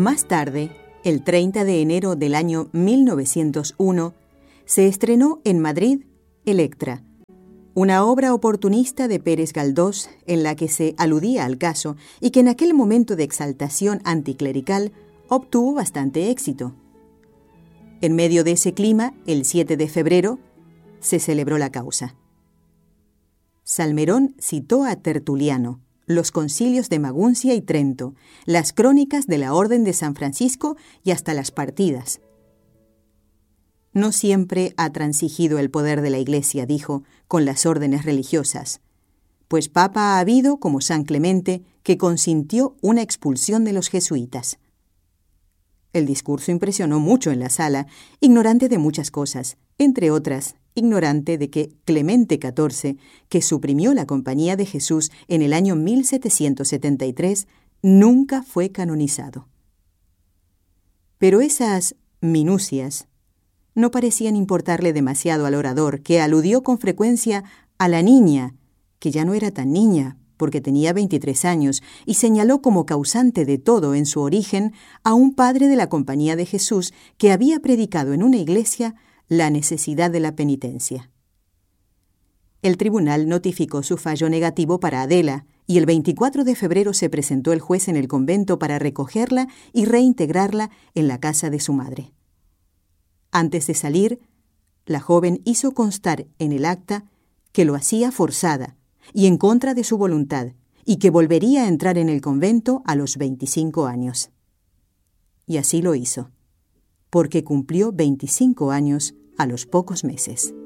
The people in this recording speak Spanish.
Más tarde, el 30 de enero del año 1901, se estrenó en Madrid Electra, una obra oportunista de Pérez Galdós en la que se aludía al caso y que en aquel momento de exaltación anticlerical obtuvo bastante éxito. En medio de ese clima, el 7 de febrero, se celebró la causa. Salmerón citó a Tertuliano, los concilios de Maguncia y Trento, las crónicas de la Orden de San Francisco y hasta las partidas. No siempre ha transigido el poder de la Iglesia, dijo, con las órdenes religiosas, pues papa ha habido, como San Clemente, que consintió una expulsión de los jesuitas. El discurso impresionó mucho en la sala, ignorante de muchas cosas, entre otras, ignorante de que Clemente XIV, que suprimió la Compañía de Jesús en el año 1773, nunca fue canonizado. Pero esas minucias no parecían importarle demasiado al orador, que aludió con frecuencia a la niña, que ya no era tan niña, porque tenía 23 años, y señaló como causante de todo en su origen a un padre de la Compañía de Jesús que había predicado en una iglesia la necesidad de la penitencia. El tribunal notificó su fallo negativo para Adela, y el 24 de febrero se presentó el juez en el convento para recogerla y reintegrarla en la casa de su madre. Antes de salir, la joven hizo constar en el acta que lo hacía forzada y en contra de su voluntad, y que volvería a entrar en el convento a los 25 años. Y así lo hizo, porque cumplió 25 años a los pocos meses.